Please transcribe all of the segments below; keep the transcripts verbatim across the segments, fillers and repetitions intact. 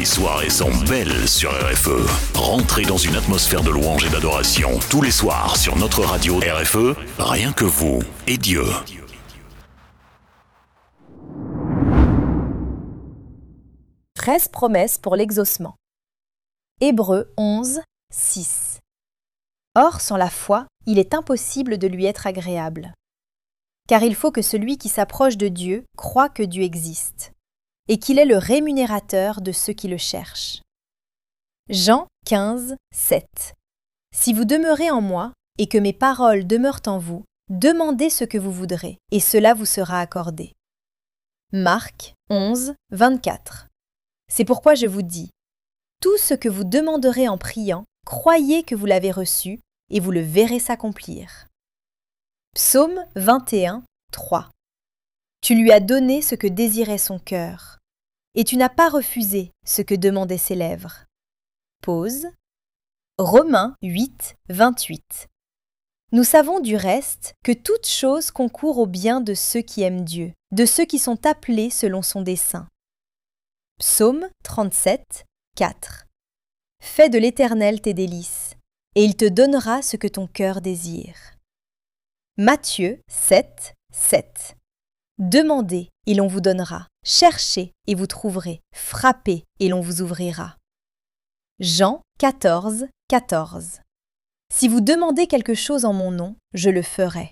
soirées sont belles sur R F E. Rentrez dans une atmosphère de louange et d'adoration tous les soirs sur notre radio R F E. Rien que vous et Dieu. treize promesses pour l'exaucement. Hébreux onze, six. Or, sans la foi, il est impossible de lui être agréable. Car il faut que celui qui s'approche de Dieu croie que Dieu existe, et qu'il est le rémunérateur de ceux qui le cherchent. Jean quinze, sept. Si vous demeurez en moi, et que mes paroles demeurent en vous, demandez ce que vous voudrez, et cela vous sera accordé. Marc onze, vingt-quatre. C'est pourquoi je vous dis, tout ce que vous demanderez en priant, croyez que vous l'avez reçu, et vous le verrez s'accomplir. Psaume vingt et un, trois. Tu lui as donné ce que désirait son cœur, et tu n'as pas refusé ce que demandaient ses lèvres. Pause. Romains huit, vingt-huit. Nous savons du reste que toute chose concourt au bien de ceux qui aiment Dieu, de ceux qui sont appelés selon son dessein. Psaume trente-sept, quatre. Fais de l'Éternel tes délices, et il te donnera ce que ton cœur désire. Matthieu sept, sept. Demandez, et l'on vous donnera. Cherchez, et vous trouverez. Frappez, et l'on vous ouvrira. Jean quatorze, quatorze. Si vous demandez quelque chose en mon nom, je le ferai.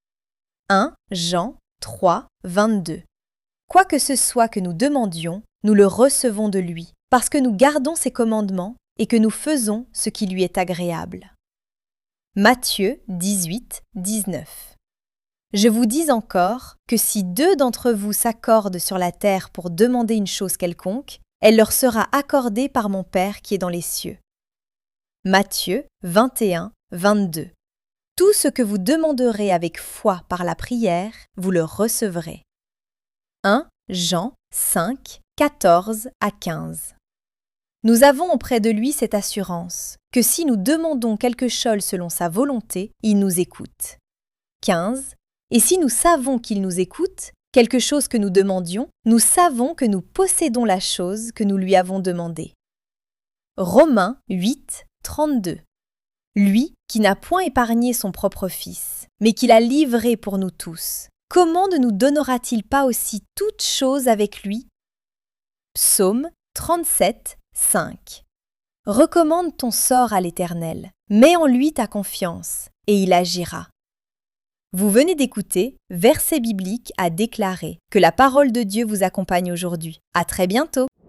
un Jean trois, vingt-deux. Quoi que ce soit que nous demandions, nous le recevons de lui, parce que nous gardons ses commandements et que nous faisons ce qui lui est agréable. Matthieu dix-huit, dix-neuf. Je vous dis encore que si deux d'entre vous s'accordent sur la terre pour demander une chose quelconque, elle leur sera accordée par mon Père qui est dans les cieux. Matthieu vingt et un, vingt-deux. Tout ce que vous demanderez avec foi par la prière, vous le recevrez. un Jean cinq, quatorze à quinze. Nous avons auprès de lui cette assurance, que si nous demandons quelque chose selon sa volonté, il nous écoute. quinze. Et si nous savons qu'il nous écoute, quelque chose que nous demandions, nous savons que nous possédons la chose que nous lui avons demandée. Romains huit, trente-deux. Lui qui n'a point épargné son propre Fils, mais qui l'a livré pour nous tous, comment ne nous donnera-t-il pas aussi toutes choses avec lui? Psaume trente-sept, cinq. Recommande ton sort à l'Éternel, mets en lui ta confiance, et il agira. Vous venez d'écouter Versets bibliques à déclarer. Que la parole de Dieu vous accompagne aujourd'hui. À très bientôt!